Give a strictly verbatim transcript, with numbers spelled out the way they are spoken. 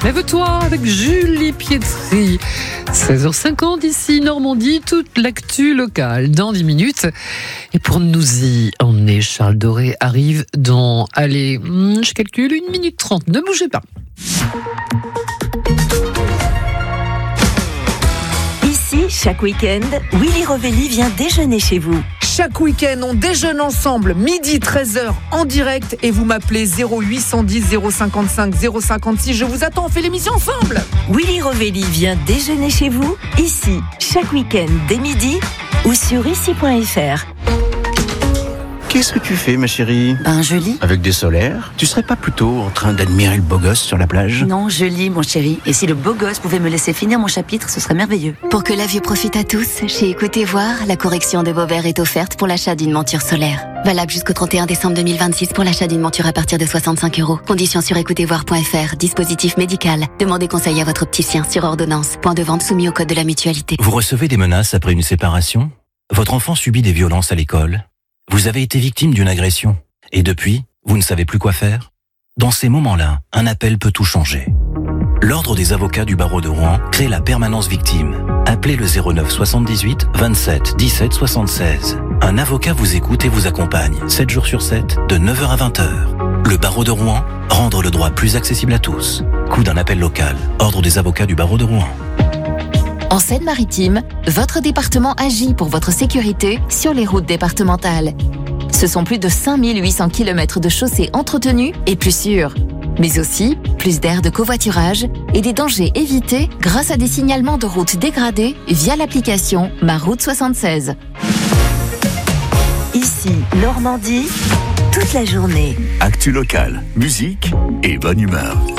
Lève-toi avec Julie Pietri. seize heures cinquante ici, Normandie, toute l'actu locale dans dix minutes. Et pour nous y emmener, Charles Doré arrive dans, allez, je calcule, une minute trente. Ne bougez pas. Ici, chaque week-end, Willy Rovelli vient déjeuner chez vous. Chaque week-end, on déjeune ensemble, midi treize heures en direct, et vous m'appelez zéro huit cent dix zéro cinquante-cinq zéro cinquante-six. Je vous attends, on fait l'émission ensemble. Willy Rovelli vient déjeuner chez vous, ici, chaque week-end dès midi ou sur ici point f r. Qu'est-ce que tu fais, ma chérie ? Ben, je lis. Avec des solaires ? Tu serais pas plutôt en train d'admirer le beau gosse sur la plage ? Non, je lis, mon chéri. Et si le beau gosse pouvait me laisser finir mon chapitre, ce serait merveilleux. Pour que la vue profite à tous, chez Écoutez Voir, la correction de vos verres est offerte pour l'achat d'une monture solaire. Valable jusqu'au trente et un décembre deux mille vingt-six pour l'achat d'une monture à partir de soixante-cinq euros. Conditions sur écoutez voir point f r. Dispositif médical. Demandez conseil à votre opticien sur ordonnance. Point de vente soumis au code de la mutualité. Vous recevez des menaces après une séparation ? Votre enfant subit des violences à l'école ? Vous avez été victime d'une agression et depuis, vous ne savez plus quoi faire ? Dans ces moments-là, un appel peut tout changer. L'Ordre des avocats du barreau de Rouen crée la permanence victime. Appelez le zéro neuf soixante-dix-huit vingt-sept dix-sept soixante-seize. Un avocat vous écoute et vous accompagne sept jours sur sept, de neuf heures à vingt heures. Le barreau de Rouen, rendre le droit plus accessible à tous. Coût d'un appel local. Ordre des avocats du barreau de Rouen. En Seine-Maritime, votre département agit pour votre sécurité sur les routes départementales. Ce sont plus de cinq mille huit cents kilomètres de chaussées entretenues et plus sûres. Mais aussi plus d'aires de covoiturage et des dangers évités grâce à des signalements de routes dégradées via l'application Ma Route soixante-seize. Ici, Normandie, toute la journée. Actu locale, musique et bonne humeur.